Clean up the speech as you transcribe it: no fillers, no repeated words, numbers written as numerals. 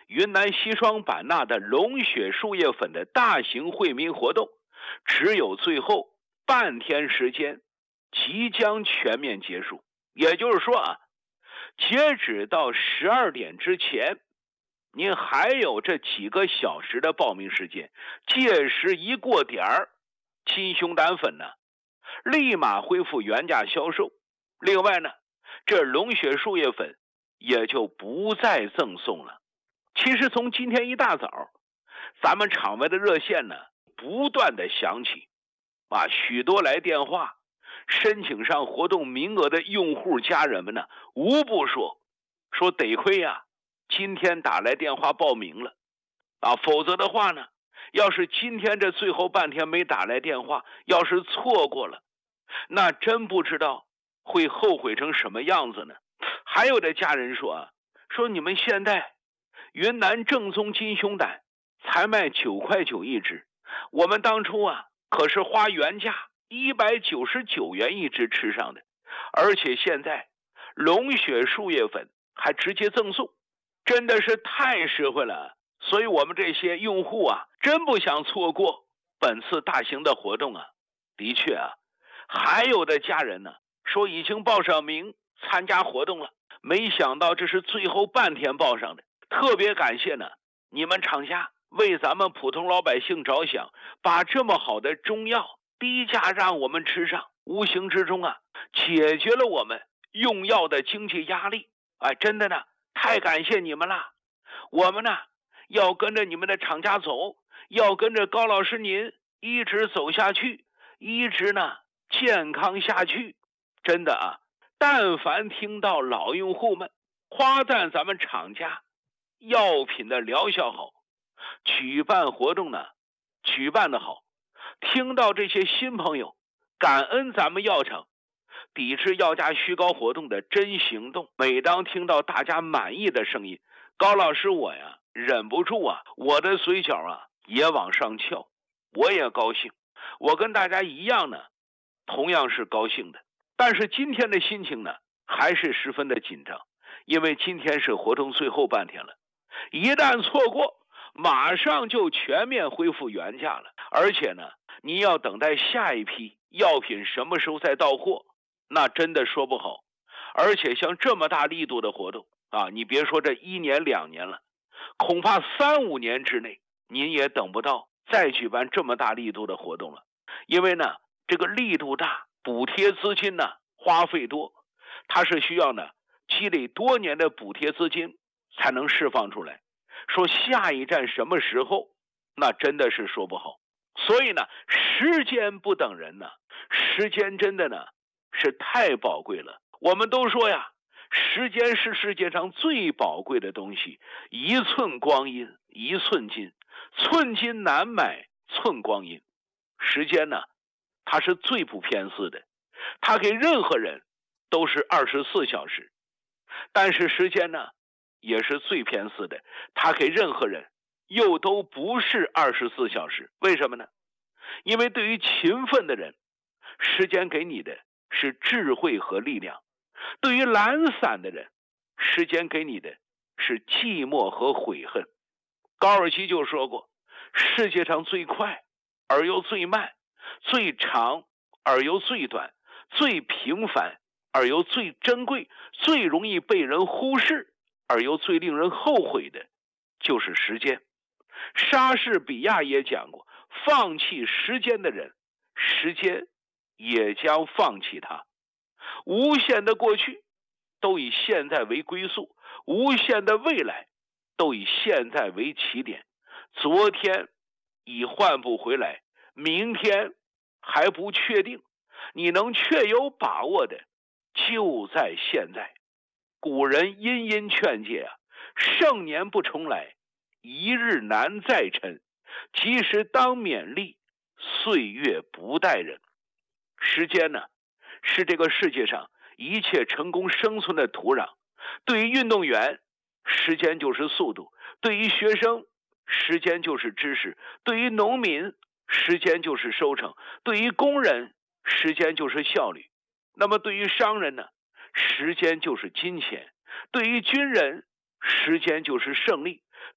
云南西双版纳的龙血树叶粉的大型惠民活动，只有最后半天时间即将全面结束。也就是说啊，截止到12点之前，您还有这几个小时的报名时间。届时一过点儿，金熊胆粉呢，立马恢复原价销售。另外呢，这龙血树叶粉也就不再赠送了。其实从今天一大早，咱们场外的热线呢不断的响起，许多来电话申请上活动名额的用户家人们呢，无不说得亏呀，今天打来电话报名了否则的话呢，要是今天这最后半天没打来电话，要是错过了，那真不知道会后悔成什么样子呢。还有的家人说你们现在云南正宗金熊胆才卖9块9一只，我们当初可是花原价199元一只吃上的，而且现在龙血树叶粉还直接赠送，真的是太实惠了。所以我们这些用户真不想错过本次大型的活动的确还有的家人呢说已经报上名参加活动了，没想到这是最后半天报上的。特别感谢呢你们厂家为咱们普通老百姓着想，把这么好的中药低价让我们吃上，无形之中解决了我们用药的经济压力。真的呢，太感谢你们了。我们呢要跟着你们的厂家走，要跟着高老师您一直走下去，一直呢健康下去。真的但凡听到老用户们夸赞咱们厂家药品的疗效好，举办活动呢举办的好，听到这些新朋友感恩咱们药厂抵制药价虚高活动的真行动，每当听到大家满意的声音，高老师我忍不住我的嘴角也往上翘，我也高兴，我跟大家一样呢，同样是高兴的。但是今天的心情呢还是十分的紧张，因为今天是活动最后半天了，一旦错过马上就全面恢复原价了，而且呢你要等待下一批药品什么时候再到货，那真的说不好。而且像这么大力度的活动你别说这1年2年了，恐怕3、5年之内您也等不到再举办这么大力度的活动了。因为呢这个力度大，补贴资金呢花费多，它是需要呢积累多年的补贴资金才能释放出来。说下一站什么时候，那真的是说不好。所以呢时间不等人呢，时间真的呢是太宝贵了。我们都说时间是世界上最宝贵的东西，一寸光阴一寸金，寸金难买寸光阴。时间呢它是最不偏私的，它给任何人都是24小时，但是时间呢也是最偏私的，它给任何人又都不是24小时。为什么呢？因为对于勤奋的人，时间给你的是智慧和力量；对于懒散的人，时间给你的是寂寞和悔恨。高尔基就说过，世界上最快而又最慢，最长而又最短，最平凡而又最珍贵，最容易被人忽视而又最令人后悔的就是时间。莎士比亚也讲过，放弃时间的人，时间也将放弃他。无限的过去都以现在为归宿，无限的未来都以现在为起点。昨天已换不回来，明天还不确定，你能确有把握的就在现在。古人殷殷劝诫盛年不重来，一日难再晨，及时当勉励，岁月不待人。时间呢是这个世界上一切成功生存的土壤。对于运动员，时间就是速度；对于学生，时间就是知识；对于农民，时间就是收成；对于工人，时间就是效率。那么对于商人呢，时间就是金钱；对于军人，时间就是胜利；